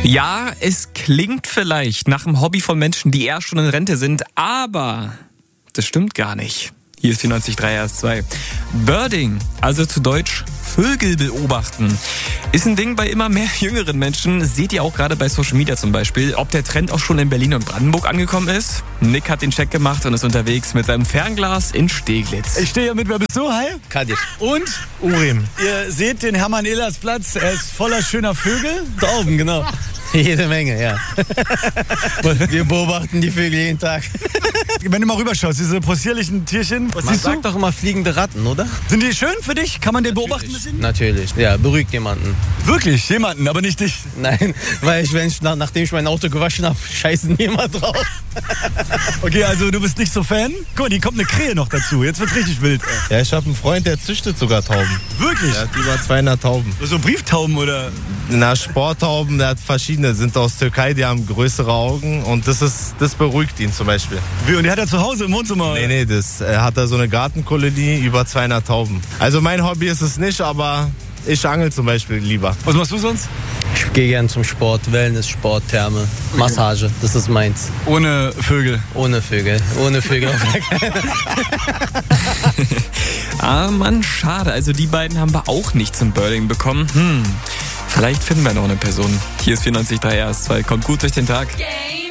Ja, es klingt vielleicht nach einem Hobby von Menschen, die eher schon in Rente sind, aber das stimmt gar nicht. Hier ist 94.3 RS2. Birding, also zu Deutsch Vögel beobachten, ist ein Ding bei immer mehr jüngeren Menschen. Seht ihr auch gerade bei Social Media zum Beispiel. Ob der Trend auch schon in Berlin und Brandenburg angekommen ist? Nick hat den Check gemacht und ist unterwegs mit seinem Fernglas in Steglitz. Ich stehe hier mit, wer bist du? Hi. Kadir. Und? Urim. Ihr seht den Hermann-Ehlers-Platz, er ist voller schöner Vögel. Da oben, genau. Jede Menge, ja. Wir beobachten die Vögel jeden Tag. Wenn du mal rüberschaust, diese possierlichen Tierchen, was Man siehst du? sagt doch immer fliegende Ratten, oder? Sind die schön für dich? Kann man den beobachten ein bisschen? Natürlich, ja, beruhigt jemanden. Wirklich? Jemanden, aber nicht dich? Nein, weil nachdem ich mein Auto gewaschen habe, scheiße niemand drauf. Okay, also du bist nicht so Fan? Guck mal, hier kommt eine Krähe noch dazu. Jetzt wird's richtig wild. Ja, ich habe einen Freund, der züchtet sogar Tauben. Wirklich? Der hat über 200 Tauben. So Brieftauben oder? Na, Sporttauben, der hat verschiedene, sind aus Türkei, die haben größere Augen und das beruhigt ihn zum Beispiel. Wie, und die hat er zu Hause im Wohnzimmer? Nee, das hat er so eine Gartenkolonie, über 200 Tauben. Also mein Hobby ist es nicht, aber ich angel zum Beispiel lieber. Was machst du sonst? Ich gehe gern zum Sport, Wellness, Sport, Therme, Massage, das ist meins. Ohne Vögel? Ohne Vögel, ohne Vögel. Ah Mann, schade. Also die beiden haben wir auch nicht zum Birding bekommen. Vielleicht finden wir noch eine Person. Hier ist 94.3 RS2. Kommt gut durch den Tag. Game